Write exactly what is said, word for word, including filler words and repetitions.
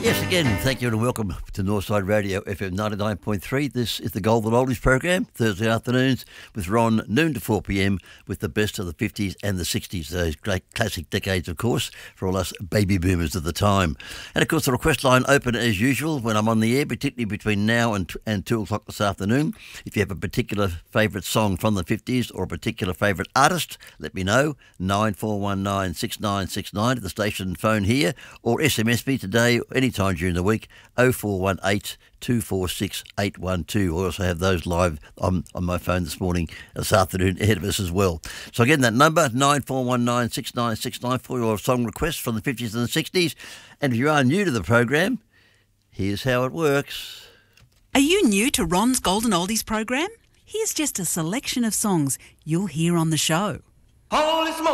Yes, again, thank you and welcome to Northside Radio F M ninety-nine point three. This is the Golden Oldies program, Thursday afternoons with Ron, noon to four p m, with the best of the fifties and the sixties, those great classic decades, of course, for all us baby boomers of the time. And, of course, the request line open as usual when I'm on the air, particularly between now and, and two o'clock this afternoon. If you have a particular favourite song from the fifties or a particular favourite artist, let me know, nine four one nine, six nine six nine at the station phone here, or S M S me today, any time during the week, oh four one eight, two four six, eight one two. I also have those live on, on my phone this morning, this afternoon, ahead of us as well. So again, that number, nine four one nine, six nine six nine, for your song requests from the fifties and the sixties. And if you are new to the program, here's how it works. Are you new to Ron's Golden Oldies program? Here's just a selection of songs you'll hear on the show. Holy smoke!